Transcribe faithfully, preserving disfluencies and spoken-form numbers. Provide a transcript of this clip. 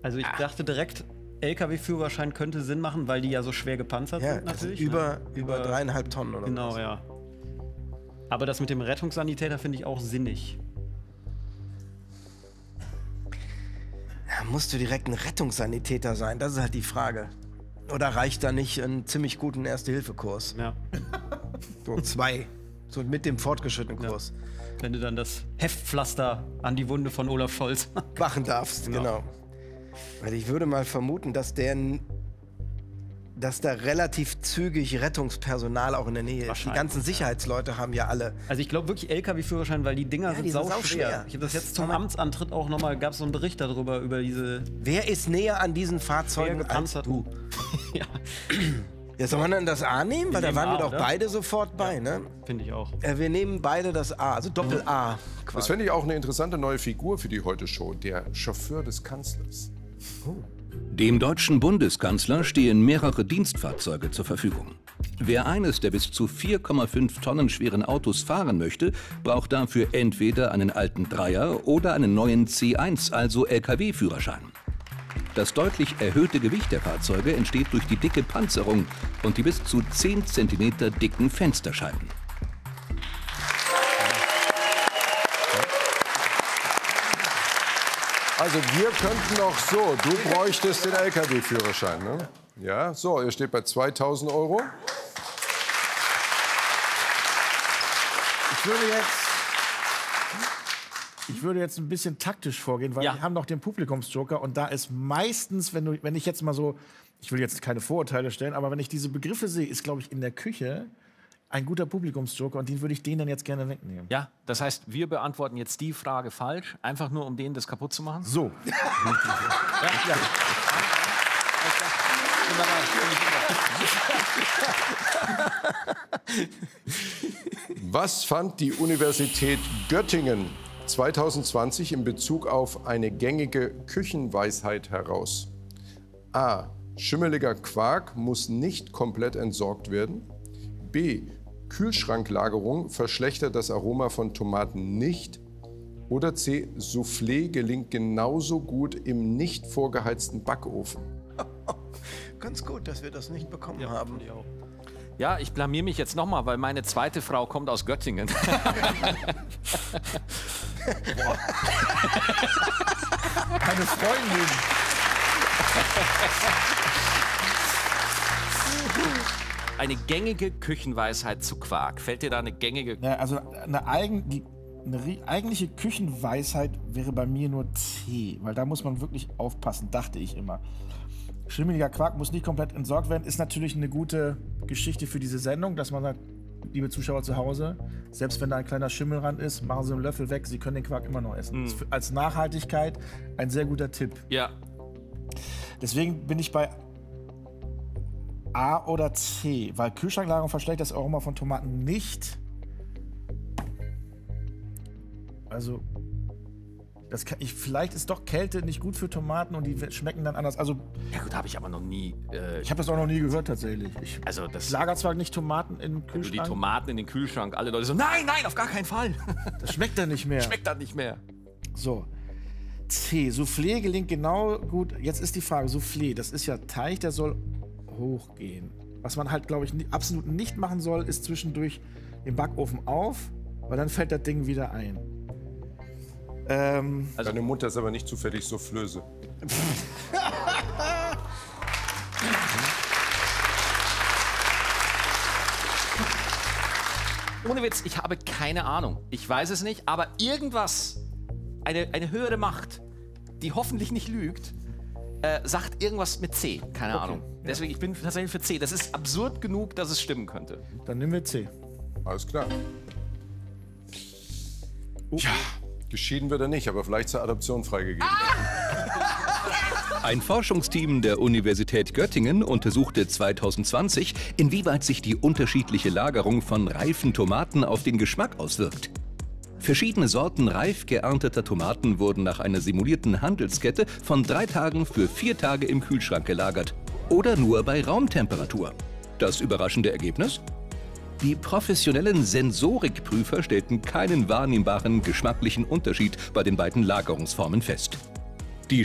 Also ich dachte direkt, L K W-Führerschein könnte Sinn machen, weil die ja so schwer gepanzert Ja, sind natürlich. also über, ne? über dreieinhalb Tonnen oder Genau, was. ja. Aber das mit dem Rettungssanitäter finde ich auch sinnig. Ja, musst du direkt ein Rettungssanitäter sein? Das ist halt die Frage. Oder reicht da nicht einen ziemlich guten Erste-Hilfe-Kurs? Ja. So zwei. So mit dem fortgeschrittenen Ja. Kurs. Wenn du dann das Heftpflaster an die Wunde von Olaf Scholz Machen darfst, Genau. genau. Weil ich würde mal vermuten, dass der, dass da relativ zügig Rettungspersonal auch in der Nähe ist. Die Wahrscheinlich, ganzen Sicherheitsleute haben ja alle. Also ich glaube wirklich L K W-Führerschein, weil die Dinger Ja, sind die sind sauschwer. sauschwer. Ich habe das Das jetzt zum kann man- Amtsantritt auch nochmal, gab es so einen Bericht darüber, über diese Wer ist näher an diesen schwer Fahrzeugen als gepanzerten... du? ja, Ja, soll man dann das A nehmen? Weil da nehmen waren A, wir doch oder? beide sofort bei, ne? finde ich auch. Äh, wir nehmen beide das A, also Doppel-A. Das quasi. fände ich auch eine interessante neue Figur für die Heute-Show, der Chauffeur des Kanzlers. Dem deutschen Bundeskanzler stehen mehrere Dienstfahrzeuge zur Verfügung. Wer eines der bis zu vier Komma fünf Tonnen schweren Autos fahren möchte, braucht dafür entweder einen alten Dreier oder einen neuen C eins, also L K W-Führerschein. Das deutlich erhöhte Gewicht der Fahrzeuge entsteht durch die dicke Panzerung und die bis zu zehn Zentimeter dicken Fensterscheiben. Also wir könnten noch so, du bräuchtest den L K W-Führerschein, ne? Ja, so, ihr steht bei zweitausend Euro. Ich würde jetzt, ich würde jetzt ein bisschen taktisch vorgehen, weil Ja. wir haben noch den Publikumsjoker und da ist meistens, wenn, du, wenn ich jetzt mal so, ich will jetzt keine Vorurteile stellen, aber wenn ich diese Begriffe sehe, ist, glaube ich, in der Küche ein guter Publikumsjoker und den würde ich denen dann jetzt gerne wegnehmen. Ja, das heißt, wir beantworten jetzt die Frage falsch, einfach nur um denen das kaputt zu machen? So. Was fand die Universität Göttingen zweitausendzwanzig in Bezug auf eine gängige Küchenweisheit heraus? A. Schimmeliger Quark muss nicht komplett entsorgt werden. B. Kühlschranklagerung verschlechtert das Aroma von Tomaten nicht. Oder C. Soufflé gelingt genauso gut im nicht vorgeheizten Backofen. Ganz gut, dass wir das nicht bekommen haben. Ich auch. Ja, ich blamier mich jetzt nochmal, weil meine zweite Frau kommt aus Göttingen. Keine Freundin. Eine gängige Küchenweisheit zu Quark. Fällt dir da eine gängige... Ja, also eine, eigen, die, eine ri- eigentliche Küchenweisheit wäre bei mir nur Tee, weil da muss man wirklich aufpassen, dachte ich immer. Schimmeliger Quark muss nicht komplett entsorgt werden, ist natürlich eine gute Geschichte für diese Sendung, dass man sagt, liebe Zuschauer zu Hause, selbst wenn da ein kleiner Schimmelrand ist, machen Sie einen Löffel weg, Sie können den Quark immer noch essen. Ist für- als Nachhaltigkeit ein sehr guter Tipp. Ja, Deswegen bin ich bei A oder C, weil Kühlschranklagerung verschlechtert das Aroma von Tomaten nicht. Also, das kann ich, vielleicht ist doch Kälte nicht gut für Tomaten und die schmecken dann anders. Also, ja gut, habe ich aber noch nie... Äh, ich habe das auch noch nie gehört tatsächlich. Ich also das... lager zwar nicht Tomaten im Wenn du die Kühlschrank, Tomaten in den Kühlschrank, alle Leute so, nein, nein, auf gar keinen Fall. das schmeckt dann nicht mehr. Schmeckt dann nicht mehr. So. C. Soufflé gelingt genau gut. Jetzt ist die Frage, Soufflé, das ist ja Teig, der soll hochgehen. Was man halt, glaube ich, ni- absolut nicht machen soll, ist zwischendurch den Backofen auf, weil dann fällt das Ding wieder ein. Ähm, Deine Mutter ist aber nicht zufällig Soufflöse. Ohne Witz, ich habe keine Ahnung. Ich weiß es nicht, aber irgendwas, eine, eine höhere Macht, die hoffentlich nicht lügt, äh, sagt irgendwas mit C. Keine Ahnung. Deswegen, ich bin tatsächlich für C. Das ist absurd genug, dass es stimmen könnte. dann nehmen wir C. Alles klar. Ja, geschieden wird er nicht, aber vielleicht zur Adoption freigegeben. Ein Forschungsteam der Universität Göttingen untersuchte zweitausendzwanzig, inwieweit sich die unterschiedliche Lagerung von reifen Tomaten auf den Geschmack auswirkt. Verschiedene Sorten reif geernteter Tomaten wurden nach einer simulierten Handelskette von drei Tagen für vier Tage im Kühlschrank gelagert. Oder nur bei Raumtemperatur. Das überraschende Ergebnis? Die professionellen Sensorikprüfer stellten keinen wahrnehmbaren geschmacklichen Unterschied bei den beiden Lagerungsformen fest.